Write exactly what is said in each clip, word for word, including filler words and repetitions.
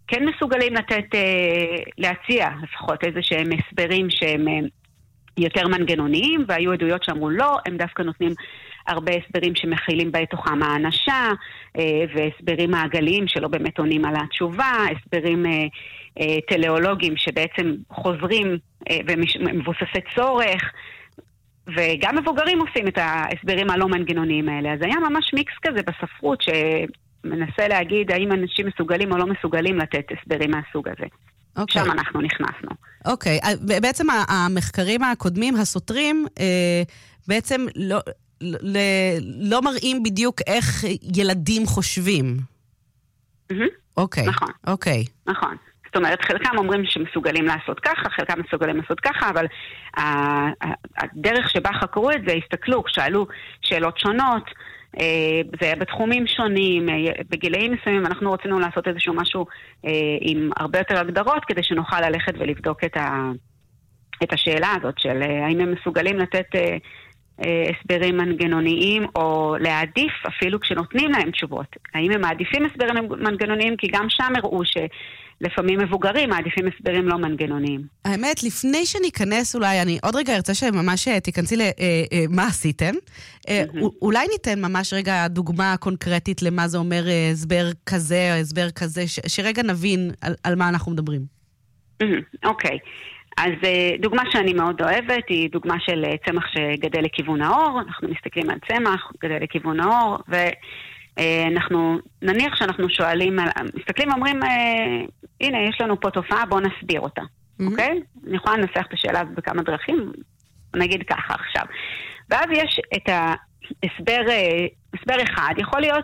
כן מסוגלים לתת, להציע לפחות איזה שהם הסברים שהם יותר מנגנוניים, והיו עדויות שאמרו לא, הם דווקא נותנים הרבה הסברים שמכילים בתוכם האנשה, והסברים מעגליים שלא באמת עונים על התשובה, הסברים טלאולוגיים שבעצם חוזרים ומבוססי צורך, וגם מבוגרים עושים את ההסברים הלא מנגנוניים האלה. אז היה ממש מיקס כזה בספרות שמנסה להגיד האם אנשים מסוגלים או לא מסוגלים לתת הסברים מהסוג הזה. Okay. שם אנחנו נכנסנו. אוקיי, okay. בעצם המחקרים הקודמים, הסותרים, בעצם לא, לא, לא מראים בדיוק איך ילדים חושבים. אוקיי. נכון. אוקיי. נכון. זאת אומרת, חלקם אומרים שמסוגלים לעשות ככה, חלקם מסוגלים לעשות ככה, אבל הדרך שבה חקרו את זה, הסתכלו, שאלו שאלות שונות, זה היה בתחומים שונים, בגילאים מסוימים, אנחנו רצינו לעשות איזשהו משהו עם הרבה יותר הגדרות, כדי שנוכל ללכת ולבדוק את, ה, את השאלה הזאת של האם הם מסוגלים לתת הסברים מנגנוניים, או להעדיף אפילו כשנותנים להם תשובות. האם הם מעדיפים הסברים מנגנוניים, כי גם שם הראו שלפעמים מבוגרים מעדיפים הסברים לא מנגנוניים. האמת, לפני שניכנס אולי, אני עוד רגע ארצה שממש תיכנסי למה עשיתם. אולי ניתן ממש רגע דוגמה קונקרטית למה זה אומר הסבר כזה או הסבר כזה, שרגע נבין על מה אנחנו מדברים. אוקיי. אז דוגמה שאני מאוד אוהבת היא דוגמה של צמח שגדל לכיוון האור. אנחנו מסתכלים על צמח, גדל לכיוון האור, ואנחנו נניח שאנחנו שואלים, מסתכלים ואומרים, הנה, יש לנו פה תופעה, בואו נסביר אותה. אוקיי? אני יכולה לנסח את השאלה בכמה דרכים, נגיד ככה עכשיו. ואז יש את ההסבר, הסבר אחד, יכול להיות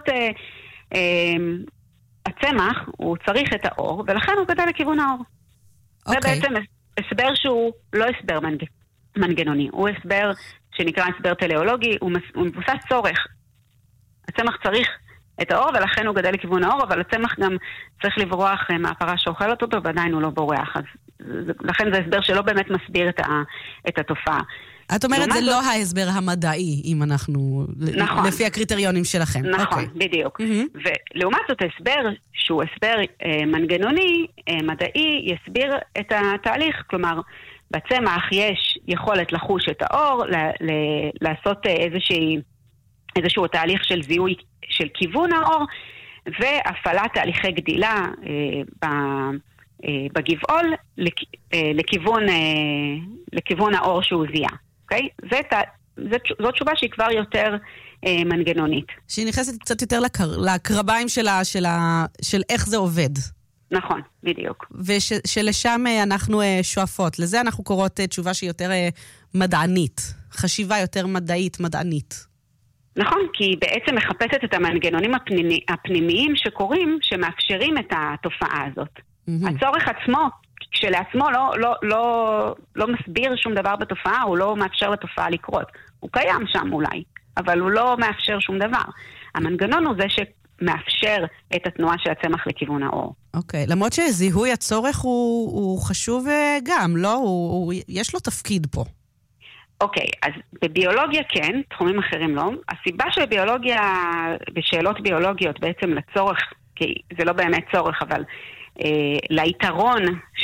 הצמח, הוא צריך את האור, ולכן הוא גדל לכיוון האור. זה בעצם הסבר שהוא לא הסבר מנג... מנגנוני, הוא הסבר שנקרא הסבר טלאולוגי, הוא, מס... הוא מבוסס צורך. הצמח צריך את האור ולכן הוא גדל לכיוון האור, אבל הצמח גם צריך לברוח מהפרה שאוכלת אותו ועדיין הוא לא בורח. אז לכן זה הסבר שלא באמת מסביר את, ה... את התופעה. את אומרת זה לא ההסבר המדעי, אם אנחנו, נכון. לפי הקריטריונים שלכם. נכון, okay. בדיוק. Mm-hmm. ולעומת זאת הסבר שהוא הסבר אה, מנגנוני, אה, מדעי, יסביר את התהליך. כלומר, בצמח יש יכולת לחוש את האור, ל- ל- לעשות איזושהי, איזשהו תהליך של זיהוי של כיוון האור, והפעלת תהליכי גדילה אה, ב... בגבעול לכיוון, לכיוון האור שהוא זיהה. אוקיי? זו תשובה שהיא כבר יותר מנגנונית. שהיא נכנסת קצת יותר לקרביים שלה, של איך זה עובד. נכון, בדיוק. ושלשם אנחנו שואפות. לזה אנחנו קוראות תשובה שהיא יותר מדענית. חשיבה יותר מדעית, מדענית. נכון, כי היא בעצם מחפשת את המנגנונים הפנימיים שקורים, שמאפשרים את התופעה הזאת. Mm-hmm. הצורך עצמו, כשלעצמו לא, לא, לא, לא מסביר שום דבר בתופעה, הוא לא מאפשר לתופעה לקרות. הוא קיים שם אולי, אבל הוא לא מאפשר שום דבר. המנגנון הוא זה שמאפשר את התנועה של הצמח לכיוון האור. אוקיי, okay. למרות שזיהוי הצורך הוא, הוא חשוב גם, לא? הוא, הוא, יש לו תפקיד פה. אוקיי, okay, אז בביולוגיה כן, תחומים אחרים לא. הסיבה שבביולוגיה, בשאלות ביולוגיות בעצם לצורך, כי זה לא באמת צורך, אבל אה, ליתרון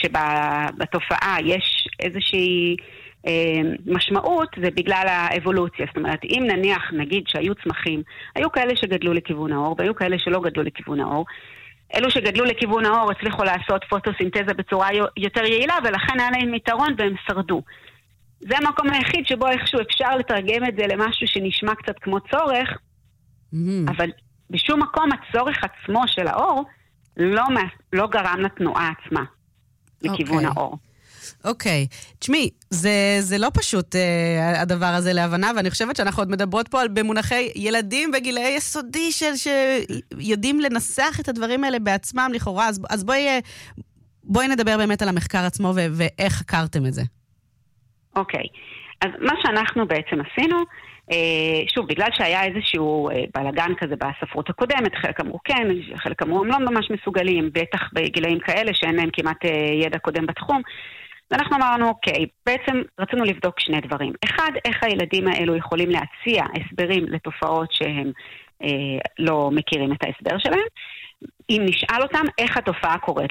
שבתופעה יש איזושהי אה, משמעות, זה בגלל האבולוציה. זאת אומרת, אם נניח, נגיד שהיו צמחים, היו כאלה שגדלו לכיוון האור, והיו כאלה שלא גדלו לכיוון האור. אלו שגדלו לכיוון האור הצליחו לעשות פוטוסינתזה בצורה יותר יעילה, ולכן היה להם יתרון והם שרדו. זה המקום היחיד שבו איכשהו אפשר לתרגם את זה למשהו שנשמע קצת כמו צורך, mm-hmm. אבל בשום מקום הצורך עצמו של האור לא, לא גרם לתנועה עצמה לכיוון okay. האור. אוקיי. Okay. תשמעי, זה, זה לא פשוט uh, הדבר הזה להבנה, ואני חושבת שאנחנו עוד מדברות פה על במונחי ילדים בגילאי יסודי של שיודעים לנסח את הדברים האלה בעצמם לכאורה, אז, אז בואי, בואי נדבר באמת על המחקר עצמו ו- ואיך חקרתם את זה. אוקיי, אז מה שאנחנו בעצם עשינו, שוב, בגלל שהיה איזשהו בלגן כזה בספרות הקודמת, חלק אמרו כן, חלק אמרו הם לא ממש מסוגלים, בטח בגילאים כאלה שאין להם כמעט ידע קודם בתחום, ואנחנו אמרנו, אוקיי, בעצם רצינו לבדוק שני דברים. אחד, איך הילדים האלו יכולים להציע הסברים לתופעות שהם אה, לא מכירים את ההסבר שלהם, אם נשאל אותם איך התופעה קורית